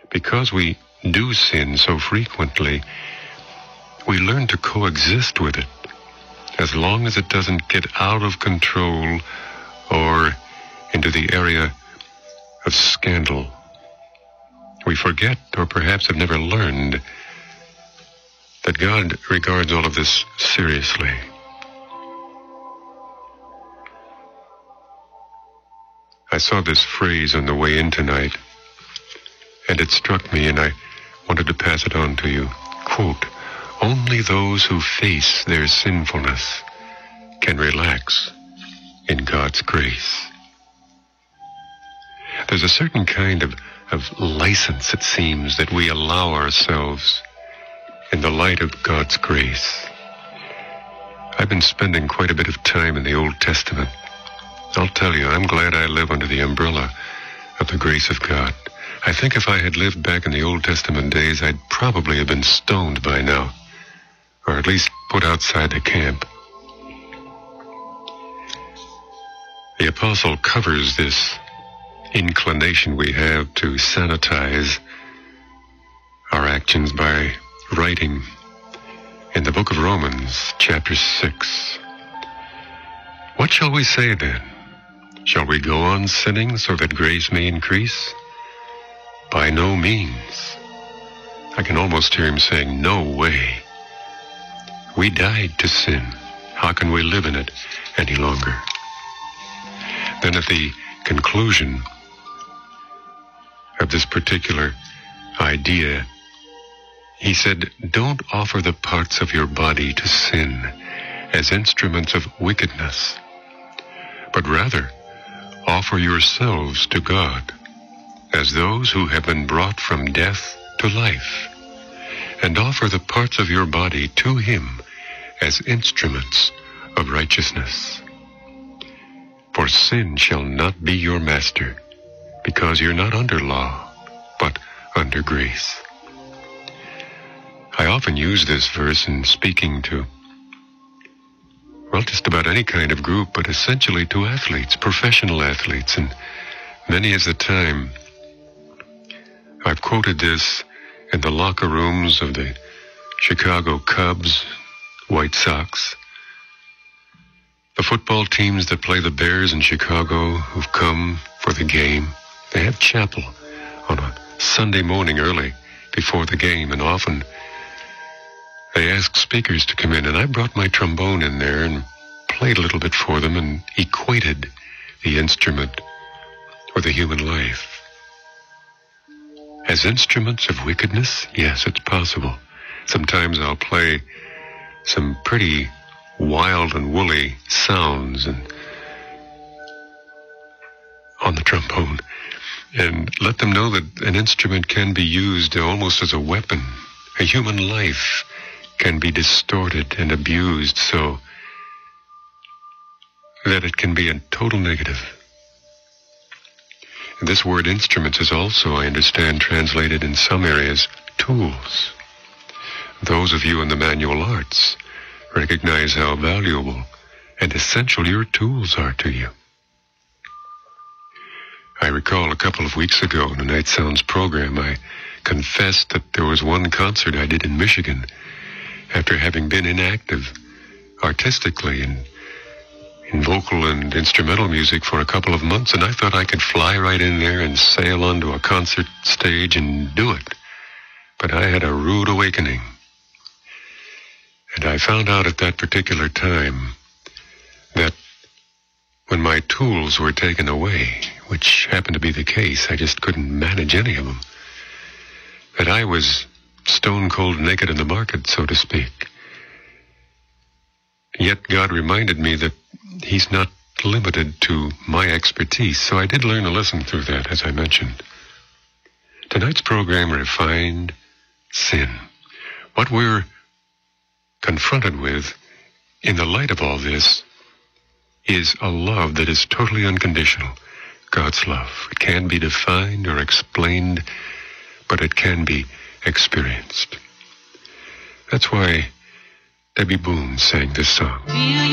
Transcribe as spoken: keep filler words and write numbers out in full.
because we do sin so frequently, we learn to coexist with it, as long as it doesn't get out of control or into the area of scandal. We forget, or perhaps have never learned, that God regards all of this seriously. I saw this phrase on the way in tonight, and it struck me, and I wanted to pass it on to you. Quote, "Only those who face their sinfulness can relax in God's grace." There's a certain kind of, of license, it seems, that we allow ourselves in the light of God's grace. I've been spending quite a bit of time in the Old Testament. I'll tell you, I'm glad I live under the umbrella of the grace of God. I think if I had lived back in the Old Testament days, I'd probably have been stoned by now, or at least put outside the camp. The apostle covers this inclination we have to sanitize our actions by writing in the book of Romans, chapter six. "What shall we say then? Shall we go on sinning so that grace may increase? By no means." I can almost hear him saying, "No way. We died to sin. How can we live in it any longer?" Then at the conclusion of this particular idea, he said, "Don't offer the parts of your body to sin as instruments of wickedness, but rather offer yourselves to God as those who have been brought from death to life, and offer the parts of your body to Him as instruments of righteousness. For sin shall not be your master, because you're not under law, but under grace." I often use this verse in speaking to, well, just about any kind of group, but essentially to athletes, professional athletes. And many is the time I've quoted this in the locker rooms of the Chicago Cubs, White Sox, the football teams that play the Bears in Chicago who've come for the game. They have chapel on a Sunday morning early before the game, and often they ask speakers to come in, and I brought my trombone in there and played a little bit for them and equated the instrument with the human life. As instruments of wickedness, yes, it's possible. Sometimes I'll play some pretty wild and woolly sounds and on the trombone, and let them know that an instrument can be used almost as a weapon. A human life can be distorted and abused so that it can be a total negative. And this word instruments is also, I understand, translated in some areas, tools. Those of you in the manual arts recognize how valuable and essential your tools are to you. I recall a couple of weeks ago in a Night Sounds program, I confessed that there was one concert I did in Michigan after having been inactive artistically in, in vocal and instrumental music for a couple of months, and I thought I could fly right in there and sail onto a concert stage and do it. But I had a rude awakening. And I found out at that particular time that when my tools were taken away, which happened to be the case, I just couldn't manage any of them, that I was stone cold naked in the market, so to speak. Yet God reminded me that He's not limited to my expertise, so I did learn a lesson through that, as I mentioned. Tonight's program, Refined Sin. What we're confronted with in the light of all this is a love that is totally unconditional. God's love. It can't be defined or explained, but it can be experienced. That's why Debbie Boone sang this song.